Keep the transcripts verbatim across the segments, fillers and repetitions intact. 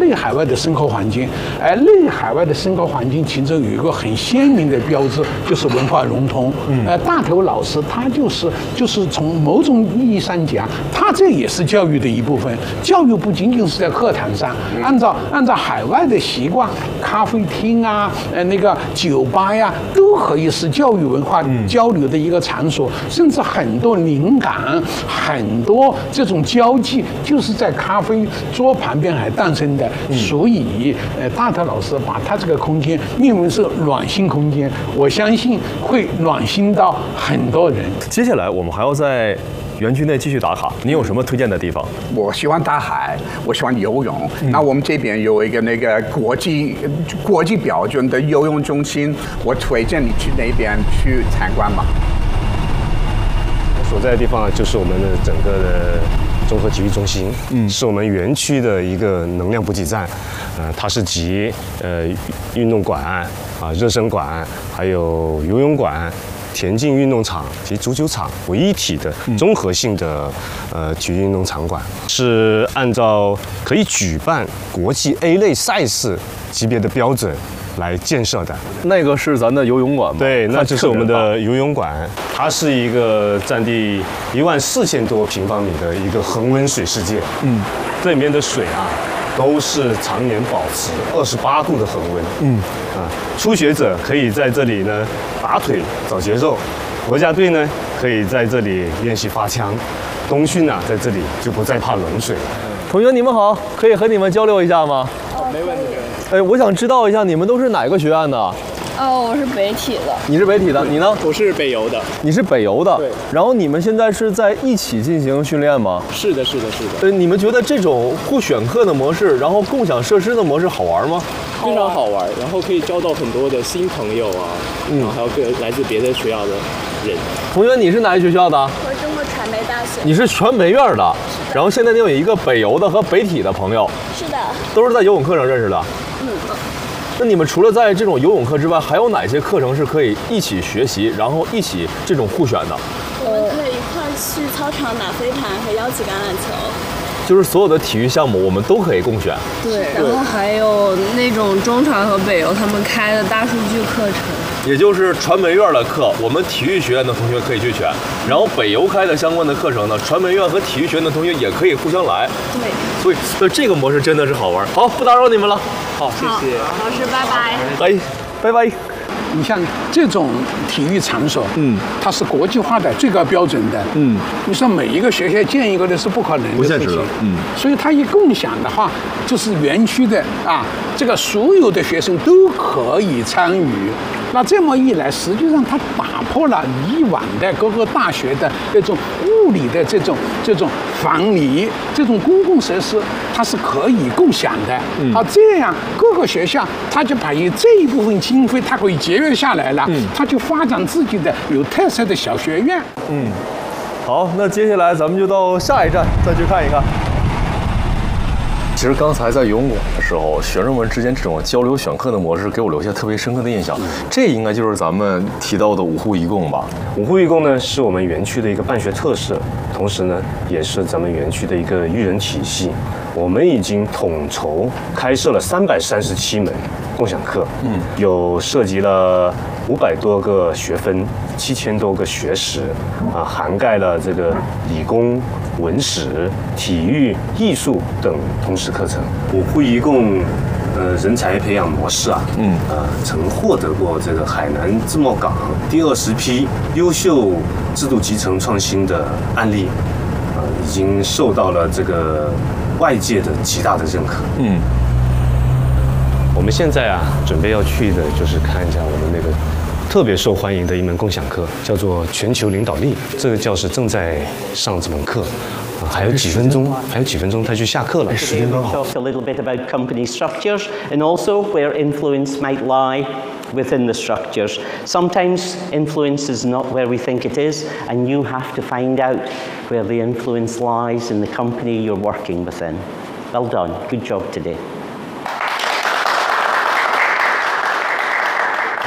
内海外的生活环境。而内海外的生活环境其中有一个很鲜明的标志，就是文化融通。呃，大头老师他就是就是从某种意义上讲，他这也是教育的一部分。教育不仅仅是在课堂上，按照按照海外的习惯，咖啡厅啊，呃那个酒吧呀，都可以是教育文化交流的一个场所，甚至很多灵感，很多这种交际，就是在咖啡桌旁边还诞生的。所以，呃，大头老师把他这个空间命名是暖心空间，我相信会暖心到很多人。 接下来我们还要在园区内继续打卡，你有什么推荐的地方？ 我喜欢大海，我喜欢游泳。嗯、那我们这边有一个那个国际国际标准的游泳中心，我推荐你去那边去参观吧。 我所在的地方就是我们的整个的综合体育中心，嗯，是我们园区的一个能量补给站，呃，它是集呃运动馆啊、热身馆，还有游泳馆、田径运动场及足球场为一体的综合性的呃体育运动场馆，是按照可以举办国际 A 类赛事级别的标准来建设的。 那个是咱的游泳馆吗？ 对，那就是我们的游泳馆，它是一个占地一万四千多平方米的一个恒温水世界。嗯，这里面的水啊，都是常年保持二十八度的恒温。嗯，啊，初学者可以在这里呢打腿找节奏，国家队呢可以在这里练习发枪，冬训啊在这里就不再怕冷水了。 同学你们好，可以和你们交流一下吗？ 哦，没问题。 哎，我想知道一下，你们都是哪个学院的？ 哦，我是北体的。 你是北体的，你呢？ 我是北邮的。 你是北邮的。 对。 然后你们现在是在一起进行训练吗？ 是的，是的，是的。 呃，你们觉得这种互选课的模式，然后共享设施的模式好玩吗？ 非常好玩，然后可以交到很多的新朋友啊，嗯，然后还有各来自别的学校的人。 同学，你是哪一学校的？ 我是中国传媒大学。 你是传媒院的，然后现在你有一个北邮的和北体的朋友。 是的。 都是在游泳课上认识的。 嗯。 那你们除了在这种游泳课之外，还有哪些课程是可以一起学习，然后一起这种互选的？ 我们可以一块去操场打飞盘和腰旗橄榄球。 就是所有的体育项目，我们都可以共选。 对，然后还有那种中传和北邮他们开的大数据课程， 也就是传媒院的课，我们体育学院的同学可以去选，然后北邮开的相关的课程呢，传媒院和体育学院的同学也可以互相来。 对， 所以，所以这个模式真的是好玩。好，不打扰你们了。 好，谢谢老师，拜拜。 哎，拜拜。 你像这种体育场所，嗯，它是国际化的最高标准的，嗯，你说每一个学校建一个的是不可能的不现实的，嗯， 所以它一共享的话，就是园区的啊，这个所有的学生都可以参与。那这么一来，实际上它打破了以往的各个大学的这种物理的这种这种防离，这种公共设施，它是可以共享的。嗯，啊，这样各个学校它就把这一部分经费，它可以节约下来了，嗯，它就发展自己的有特色的小学院。 嗯，好，那接下来咱们就到下一站再去看一看。其实刚才在游泳馆的时候，学生们之间这种交流选课的模式给我留下特别深刻的印象。这应该就是咱们提到的五户一共吧？ 五户一共呢，是我们园区的一个办学特色，同时呢，也是咱们园区的一个育人体系。我们已经统筹开设了三百三十七门共享课，嗯，有涉及了五百多个学分，七千多个学时，啊，涵盖了这个理工、文史、体育、艺术等通识课程。五户一共，呃，人才培养模式啊，嗯，呃，曾获得过这个海南自贸港第二十批优秀制度集成创新的案例，呃，已经受到了这个外界的极大的认可。嗯，我们现在啊，准备要去的就是看一下我们那个特别受欢迎的一门共享课，叫做全球领导力。这个教室正在上这门课。啊，还有几分钟，还有几分钟，他就下课了。时间刚好。 Talk a little bit about company structures and also where influence might lie within the structures. Sometimes influence is not where we think it is, and you have to find out where the influence lies in the company you're working within. Well done. Good job today.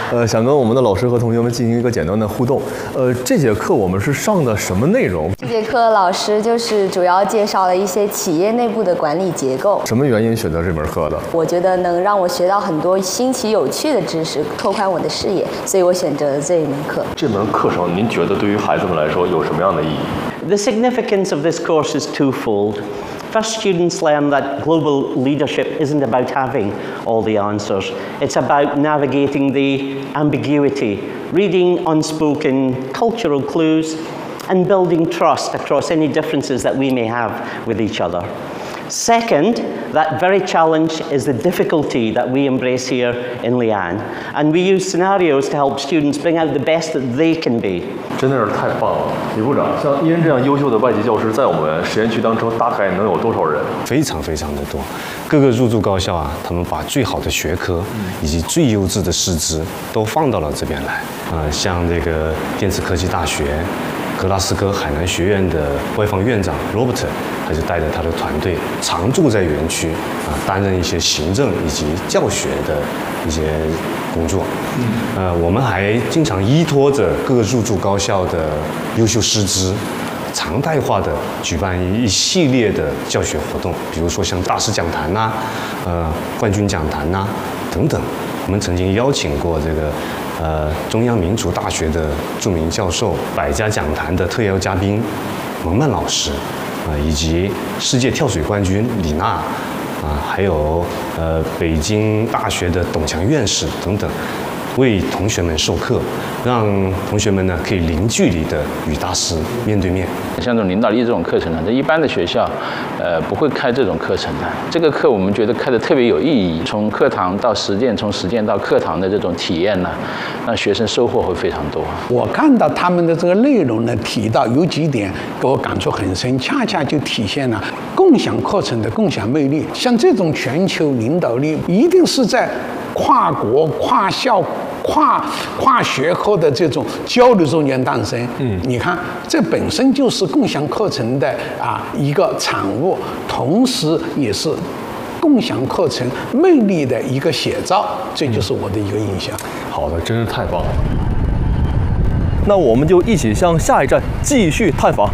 呃，想跟我们的老师和同学们进行一个简单的互动。呃，这节课我们是上的什么内容？ 这节课老师就是主要介绍了一些企业内部的管理结构。 什么原因选择这门课的？ 我觉得能让我学到很多新奇有趣的知识，拓宽我的视野，所以我选择了这一门课。 这门课程您觉得对于孩子们来说有什么样的意义？ The significance of this course is twofold. First, students learn that global leadership isn't about having all the answers. It's about navigating the ambiguity, reading unspoken cultural clues, and building trust across any differences that we may have with each other. Second, that very challenge is the difficulty that we embrace here in Lian. And we use scenarios to help students bring out the best that they can be. 真的是太棒了，李部长，像伊恩这样优秀的外籍教师，在我们实验区当中大概能有多少人？ 非常非常的多，各个入驻高校啊，他们把最好的学科以及最优质的师资都放到了这边来。呃，像这个电子科技大学。 格拉斯哥海南学院的外方院长 Robert， 他就带着他的团队常驻在园区啊，担任一些行政以及教学的一些工作。呃，我们还经常依托着各个入驻高校的优秀师资，常态化的举办一系列的教学活动，比如说像大师讲坛呐、呃冠军讲坛呐、等等。我们曾经邀请过这个。 呃，中央民族大学的著名教授、百家讲坛的特邀嘉宾蒙曼老师，啊、呃，以及世界跳水冠军李娜，啊、呃，还有呃北京大学的董强院士等等，为同学们授课，让同学们呢可以零距离的与大师面对面。 像这种领导力这种课程呢，在一般的学校，呃，不会开这种课程的。这个课我们觉得开得特别有意义，从课堂到实践，从实践到课堂的这种体验呢，让学生收获会非常多。 我看到他们的这个内容呢，提到有几点给我感触很深，恰恰就体现了共享课程的共享魅力。像这种全球领导力，一定是在跨国、跨校。 跨跨学科的这种交流中间诞生，嗯，你看，这本身就是共享课程的啊一个产物，同时也是共享课程魅力的一个写照，这就是我的一个印象。 好的，真是太棒了。那我们就一起向下一站继续探访。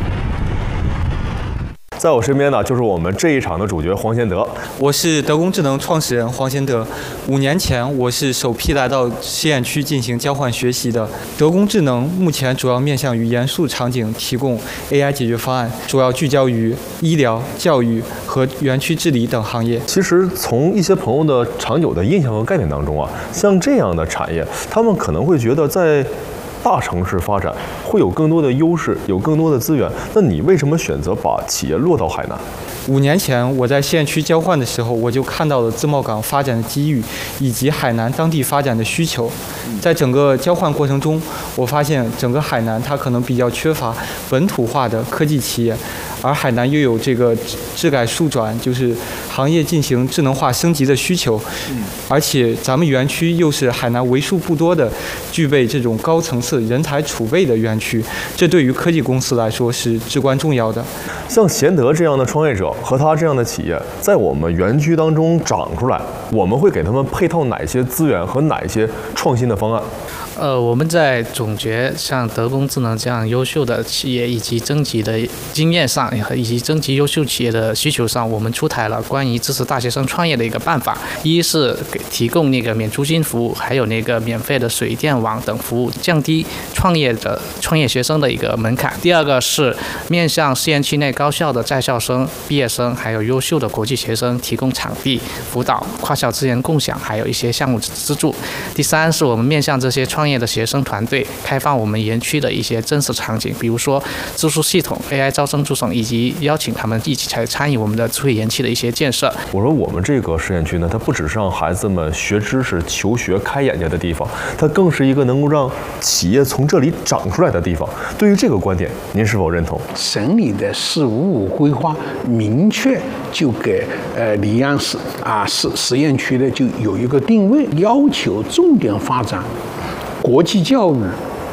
在我身边呢，就是我们这一场的主角黄贤德。 我是德工智能创始人黄贤德。五年前，我是首批来到实验区进行交换学习的。德工智能目前主要面向于严肃场景提供 A I 解决方案，主要聚焦于医疗、教育和园区治理等行业。 其实，从一些朋友的长久的印象和概念当中啊，像这样的产业，他们可能会觉得在 大城市发展会有更多的优势，有更多的资源。那你为什么选择把企业落到海南？ 五年前我在实验区交换的时候，我就看到了自贸港发展的机遇，以及海南当地发展的需求。在整个交换过程中，我发现整个海南它可能比较缺乏本土化的科技企业，而海南又有这个智改数转，就是行业进行智能化升级的需求。而且咱们园区又是海南为数不多的具备这种高层次人才储备的园区，这对于科技公司来说是至关重要的。 像贤德这样的创业者和他这样的企业，在我们园区当中长出来，我们会给他们配套哪些资源和哪一些创新的方案？ 呃，我们在总结像德工智能这样优秀的企业以及征集的经验上，以及征集优秀企业的需求上，我们出台了关于支持大学生创业的一个办法。一是给提供那个免租金服务，还有那个免费的水电网等服务，降低创业的创业学生的一个门槛。第二个是面向实验区内高校的在校生、毕业生，还有优秀的国际学生，提供场地辅导、跨校资源共享，还有一些项目资助。第三是我们面向这些创业的学生团队，开放我们园区的一些真实场景，比如说住宿系统、A I 招生助手，以及邀请他们一起来参与我们的智慧园区的一些建设。 我说我们这个实验区呢，它不只是让孩子们学知识、求学、开眼界的地方，它更是一个能够让企业从这里长出来的地方。对于这个观点，您是否认同？ 省里的“四五五”规划明确就给呃离岸市啊实实验区的就有一个定位，要求重点发展国际教育、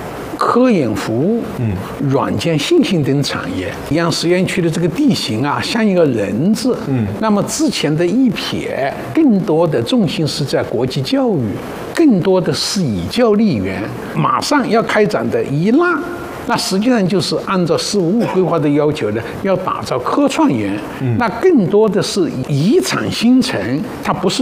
科研服务、嗯，软件信息等产业。宜阳实验区的这个地形啊，像一个人字，嗯，那么之前的一撇，更多的重心是在国际教育，更多的是以教立园。马上要开展的一纳。那实际上就是按照“十五五”规划的要求呢，要打造科创园。嗯、那更多的是遗产新城，它不是